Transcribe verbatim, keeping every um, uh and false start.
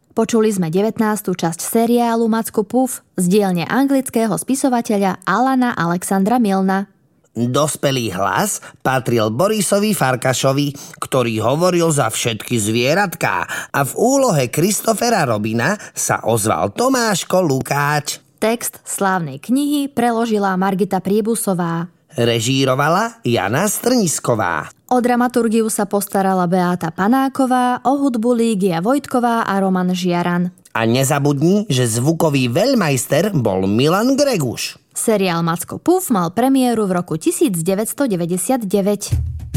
Počuli sme devätnástu časť seriálu Macko Puff z dielne anglického spisovateľa Alana Alexandra Milna. Dospelý hlas patril Borisovi Farkašovi, ktorý hovoril za všetky zvieratká, a v úlohe Christophera Robina sa ozval Tomáško Lukáč. Text slávnej knihy preložila Margita Priebusová. Režírovala Jana Strnisková. O dramaturgiu sa postarala Beáta Panáková, o hudbu Lígia Vojtková a Roman Žiaran. A nezabudni, že zvukový veľmajster bol Milan Greguš. Seriál Macko Puff mal premiéru v roku devätnásťstodeväťdesiatdeväť.